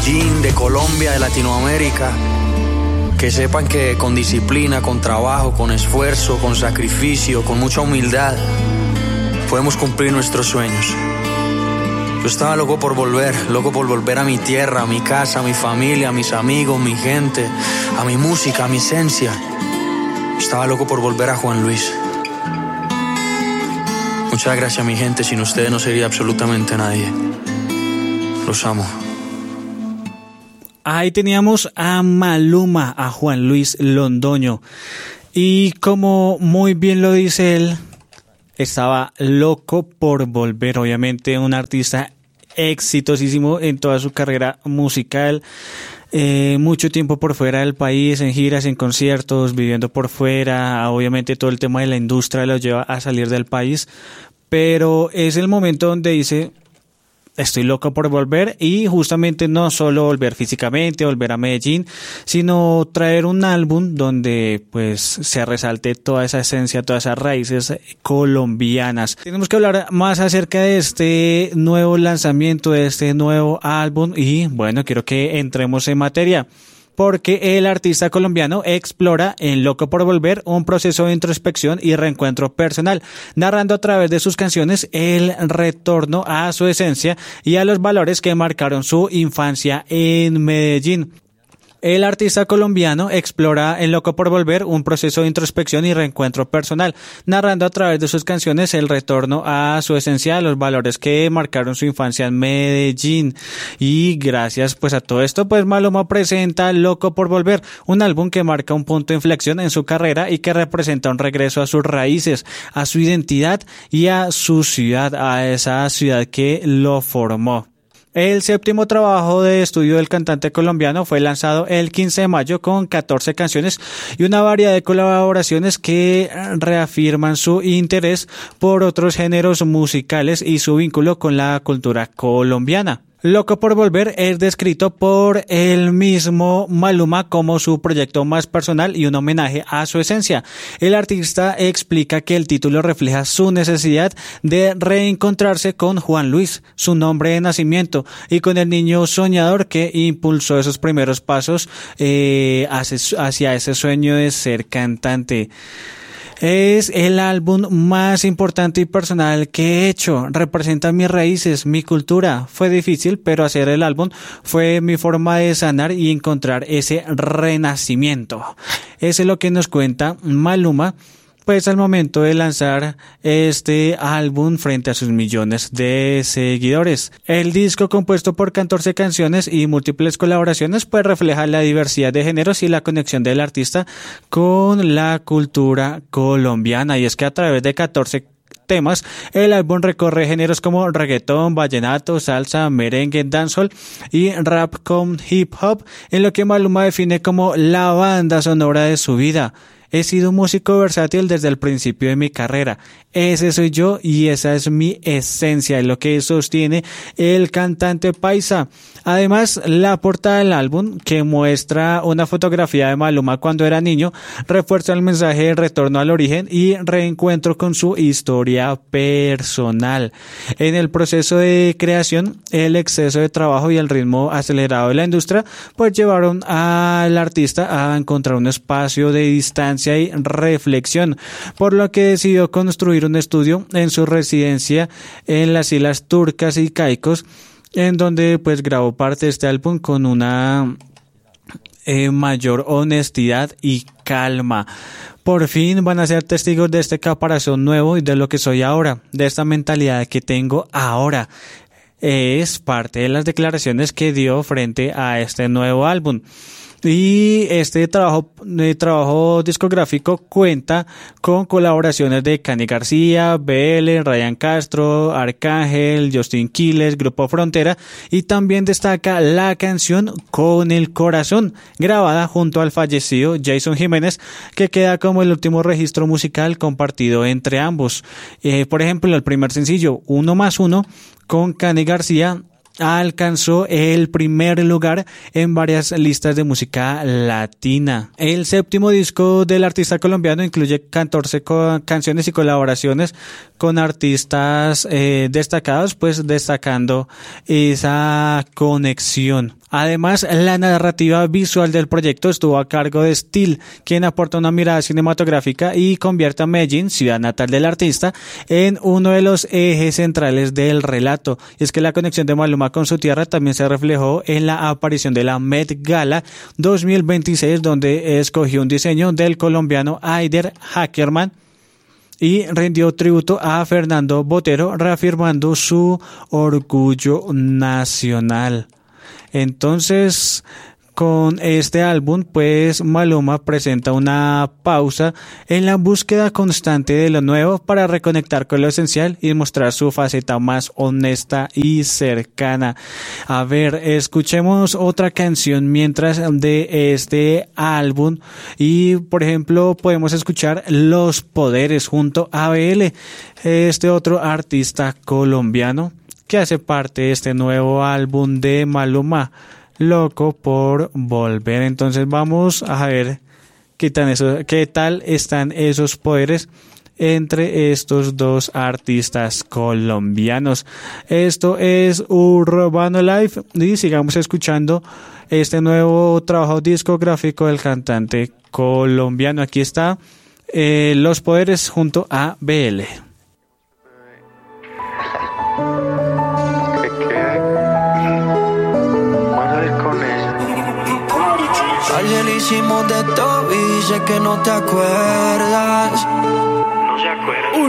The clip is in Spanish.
Medellín, de Colombia, de Latinoamérica, que sepan que con disciplina, con trabajo, con esfuerzo, con sacrificio, con mucha humildad, podemos cumplir nuestros sueños. Yo estaba loco por volver a mi tierra, a mi casa, a mi familia, a mis amigos, mi gente, a mi música, a mi esencia. Estaba loco por volver a Juan Luis. Muchas gracias, mi gente. Sin ustedes no sería absolutamente nadie. Los amo. Ahí teníamos a Maluma, a Juan Luis Londoño. Y como muy bien lo dice él, estaba loco por volver. Obviamente un artista exitosísimo en toda su carrera musical. Mucho tiempo por fuera del país, en giras, en conciertos, viviendo por fuera. Obviamente todo el tema de la industria lo lleva a salir del país, pero es el momento donde dice: estoy loco por volver, y justamente no solo volver físicamente, volver a Medellín, sino traer un álbum donde pues se resalte toda esa esencia, todas esas raíces colombianas. Tenemos que hablar más acerca de este nuevo lanzamiento, de este nuevo álbum, y bueno, quiero que entremos en materia, porque el artista colombiano explora en Loco por Volver un proceso de introspección y reencuentro personal, narrando a través de sus canciones el retorno a su esencia y a los valores que marcaron su infancia en Medellín. El artista colombiano explora en Loco por Volver un proceso de introspección y reencuentro personal, narrando a través de sus canciones el retorno a su esencia, a los valores que marcaron su infancia en Medellín. Y gracias pues a todo esto, pues Maluma presenta Loco por Volver, un álbum que marca un punto de inflexión en su carrera y que representa un regreso a sus raíces, a su identidad y a su ciudad, a esa ciudad que lo formó. El séptimo trabajo de estudio del cantante colombiano fue lanzado el 15 de mayo con 14 canciones y una variedad de colaboraciones que reafirman su interés por otros géneros musicales y su vínculo con la cultura colombiana. Loco por Volver es descrito por el mismo Maluma como su proyecto más personal y un homenaje a su esencia. El artista explica que el título refleja su necesidad de reencontrarse con Juan Luis, su nombre de nacimiento, y con el niño soñador que impulsó esos primeros pasos hacia ese sueño de ser cantante. Es el álbum más importante y personal que he hecho. Representa mis raíces, mi cultura. Fue difícil, pero hacer el álbum fue mi forma de sanar y encontrar ese renacimiento. Eso es lo que nos cuenta Maluma, pues al momento de lanzar este álbum frente a sus millones de seguidores. El disco, compuesto por 14 canciones y múltiples colaboraciones, pues refleja la diversidad de géneros y la conexión del artista con la cultura colombiana. Y es que a través de 14 temas, el álbum recorre géneros como reggaetón, vallenato, salsa, merengue, dancehall y rap con hip hop, en lo que Maluma define como la banda sonora de su vida. He sido un músico versátil desde el principio de mi carrera. Ese soy yo y esa es mi esencia, es lo que sostiene el cantante paisa. Además, la portada del álbum, que muestra una fotografía de Maluma cuando era niño, refuerza el mensaje de retorno al origen y reencuentro con su historia personal. En el proceso de creación, el exceso de trabajo y el ritmo acelerado de la industria pues llevaron al artista a encontrar un espacio de distancia y reflexión, por lo que decidió construir un estudio en su residencia en las Islas Turcas y Caicos, en donde pues grabó parte de este álbum con una mayor honestidad y calma. Por fin van a ser testigos de este caparazón nuevo y de lo que soy ahora, de esta mentalidad que tengo ahora. Es parte de las declaraciones que dio frente a este nuevo álbum. Y este trabajo discográfico cuenta con colaboraciones de Cani García, BL, Ryan Castro, Arcángel, Justin Quiles, Grupo Frontera, y también destaca la canción Con el Corazón, grabada junto al fallecido Jason Jiménez, que queda como el último registro musical compartido entre ambos. Por ejemplo, el primer sencillo, 1+1, con Cani García, alcanzó el primer lugar en varias listas de música latina. El séptimo disco del artista colombiano incluye 14 canciones y colaboraciones con artistas destacados, pues destacando esa conexión. Además, la narrativa visual del proyecto estuvo a cargo de Steel, quien aporta una mirada cinematográfica y convierte a Medellín, ciudad natal del artista, en uno de los ejes centrales del relato. Y es que la conexión de Maluma con su tierra también se reflejó en la aparición de la Met Gala 2026, donde escogió un diseño del colombiano Aider Hackerman y rindió tributo a Fernando Botero, reafirmando su orgullo nacional. Entonces, con este álbum, pues Maluma presenta una pausa en la búsqueda constante de lo nuevo para reconectar con lo esencial y mostrar su faceta más honesta y cercana. A ver, escuchemos otra canción mientras de este álbum y, por ejemplo, podemos escuchar Los Poderes junto a BL, este otro artista colombiano que hace parte de este nuevo álbum de Maluma, Loco por Volver. Entonces vamos a ver qué tal están esos poderes entre estos dos artistas colombianos. Esto es Urbano Life y sigamos escuchando este nuevo trabajo discográfico del cantante colombiano. Aquí está Los Poderes junto a BL. Ayer hicimos de todo y sé que no te acuerdas.